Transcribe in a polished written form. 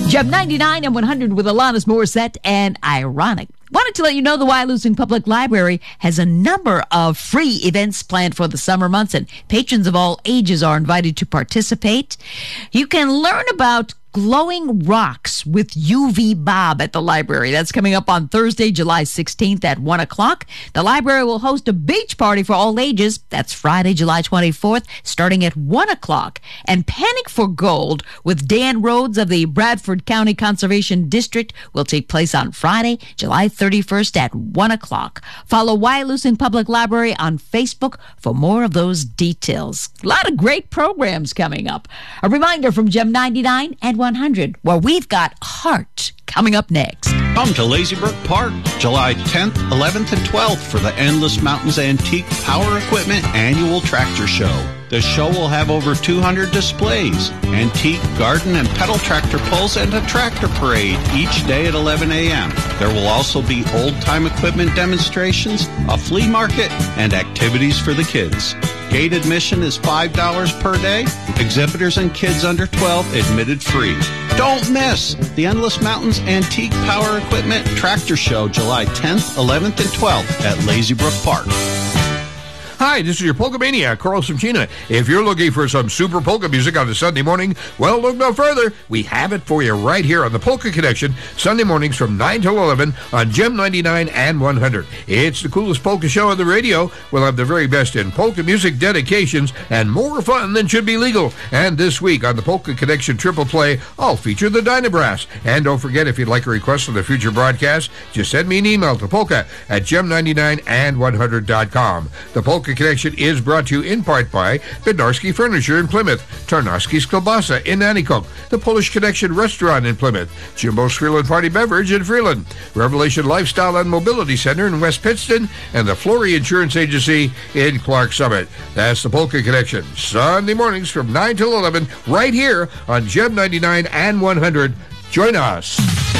Gem 99 and 100 with Alanis Morissette and Ironic. Wanted to let you know the Wyalusing Public Library has a number of free events planned for the summer months, and patrons of all ages are invited to participate. You can learn about glowing rocks with UV Bob at the library. That's coming up on Thursday, July 16th at 1 o'clock. The library will host a beach party for all ages. That's Friday, July 24th, starting at 1 o'clock. And Panic for Gold with Dan Rhodes of the Bradford County Conservation District will take place on Friday, July 31st at 1 o'clock. Follow Wyalusing Public Library on Facebook for more of those details. A lot of great programs coming up. A reminder from Gem 99 and 100, where we've got Heart coming up next. Come to Lazy Brook Park, July 10th, 11th, and 12th for the Endless Mountains Antique Power Equipment Annual Tractor Show. The show will have over 200 displays, antique, garden, and pedal tractor pulls, and a tractor parade each day at 11 a.m. There will also be old-time equipment demonstrations, a flea market, and activities for the kids. Gate admission is $5 per day. Exhibitors and kids under 12 admitted free. Don't miss the Endless Mountains Antique Power Equipment Tractor Show, July 10th, 11th, and 12th at Lazy Brook Park. Hi, this is your Polka Maniac, Carl Simchina. If you're looking for some super polka music on a Sunday morning, well, look no further. We have it for you right here on the Polka Connection, Sunday mornings from 9 till 11 on Gem 99 and 100. It's the coolest polka show on the radio. We'll have the very best in polka music, dedications, and more fun than should be legal. And this week on the Polka Connection Triple Play, I'll feature the Dynabrass. And don't forget, if you'd like a request for the future broadcast, just send me an email to polka@gem99and100.com. The Polka Connection is brought to you in part by Bednarski Furniture in Plymouth, Tarnowski's Kielbasa in Nanticoke, the Polish Connection Restaurant in Plymouth, Jimbo's Freeland Party Beverage in Freeland, Revelation Lifestyle and Mobility Center in West Pittston, and the Flory Insurance Agency in Clark Summit. That's the Polka Connection, Sunday mornings from 9 till 11, right here on Gem 99 and 100. Join us.